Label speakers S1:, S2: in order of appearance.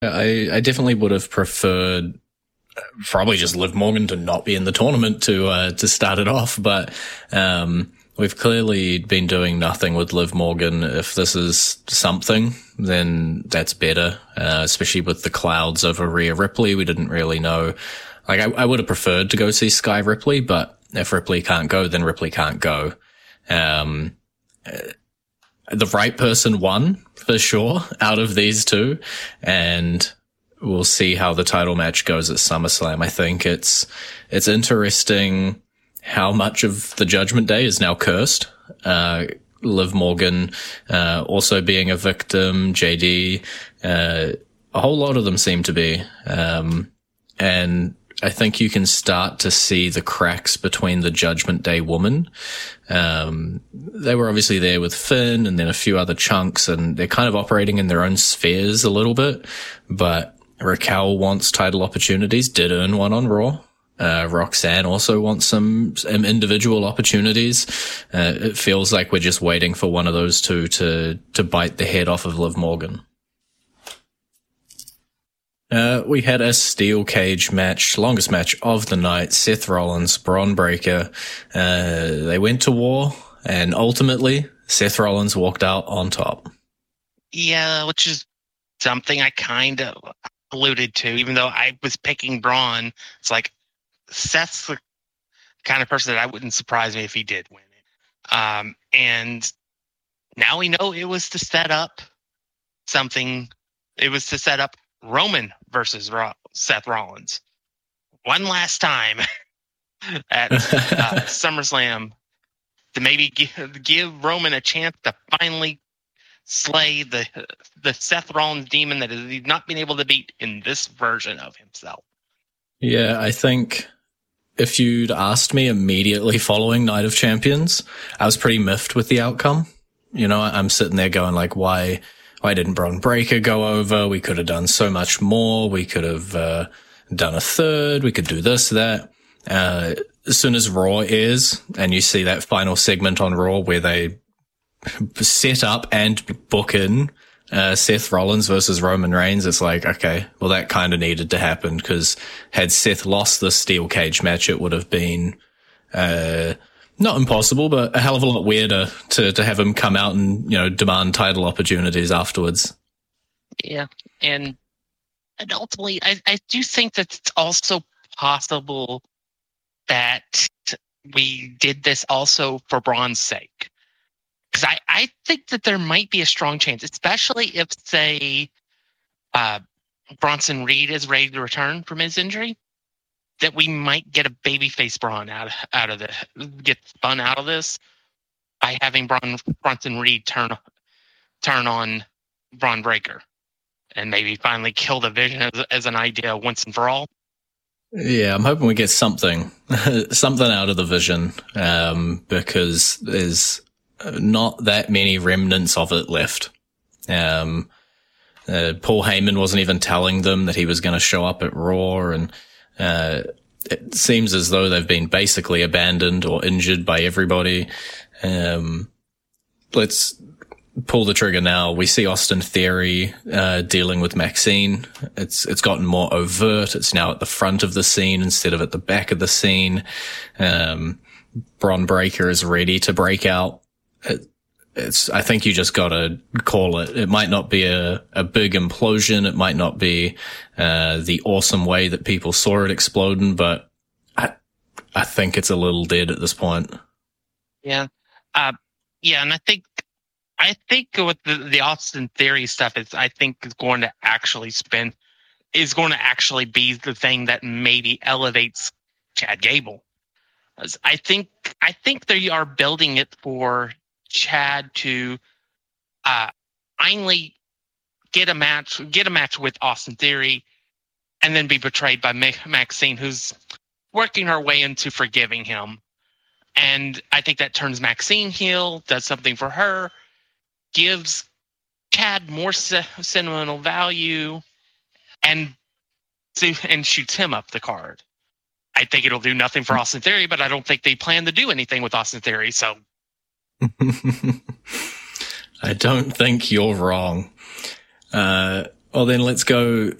S1: I definitely would have preferred probably just Liv Morgan to not be in the tournament to start it off, but we've clearly been doing nothing with Liv Morgan. If this is something, then that's better, especially with the clouds over Rhea Ripley. We didn't really know. Like, I would have preferred to go see Sky Ripley, but if Ripley can't go, then Ripley can't go. The right person won, for sure, out of these two, and we'll see how the title match goes at SummerSlam. I think it's interesting how much of the Judgment Day is now cursed. Liv Morgan, also being a victim, JD, a whole lot of them seem to be. And I think you can start to see the cracks between the Judgment Day women. They were obviously there with Finn and then a few other chunks, and they're kind of operating in their own spheres a little bit, but Raquel wants title opportunities, did earn one on Raw. Roxanne also wants some individual opportunities. It feels like we're just waiting for one of those two to bite the head off of Liv Morgan. We had a steel cage match, longest match of the night. Seth Rollins, Bron Breakker. They went to war, and ultimately Seth Rollins walked out on top.
S2: Yeah, which is something I kind of alluded to, even though I was picking Braun. It's like Seth's the kind of person that I wouldn't surprise me if he did win it. And now we know it was to set up something. It was to set up Roman versus Seth Rollins one last time at SummerSlam to maybe give Roman a chance to finally slay the Seth Rollins demon that he's not been able to beat in this version of himself.
S1: Yeah, I think if you'd asked me immediately following Night of Champions, I was pretty miffed with the outcome. You know, I'm sitting there going like, why didn't Bron Breakker go over? We could have done so much more. We could have done a third. We could do this, that. As soon as Raw airs and you see that final segment on Raw where they set up and book in Seth Rollins versus Roman Reigns, it's like, okay, well, that kind of needed to happen, because had Seth lost the steel cage match, it would have been not impossible, but a hell of a lot weirder to have him come out and, you know, demand title opportunities afterwards.
S2: Yeah, and ultimately, I do think that it's also possible that we did this also for Braun's sake. Because I think that there might be a strong chance, especially if, say, Bronson Reed is ready to return from his injury, that we might get a babyface Braun get spun out of this by having Bronson Reed turn on Bron Breakker and maybe finally kill the Vision as an idea once and for all.
S1: Yeah, I'm hoping we get something out of the Vision, because there's not that many remnants of it left. Paul Heyman wasn't even telling them that he was going to show up at Raw, and it seems as though they've been basically abandoned or injured by everybody. Let's pull the trigger now. We see Austin Theory dealing with Maxine. It's gotten more overt. It's now at the front of the scene instead of at the back of the scene. Bron Breakker is ready to break out. I think you just gotta call it. It might not be a big implosion. It might not be the awesome way that people saw it exploding, but I think it's a little dead at this point.
S2: Yeah. Yeah, and I think with the Austin Theory stuff is going to actually be the thing that maybe elevates Chad Gable. I think they are building it for Chad to finally get a match with Austin Theory, and then be betrayed by Maxine, who's working her way into forgiving him. And I think that turns Maxine heel, does something for her, gives Chad more sentimental value, and shoots him up the card. I think it'll do nothing for Austin Theory, but I don't think they plan to do anything with Austin Theory, so
S1: I don't think you're wrong. Well, then let's go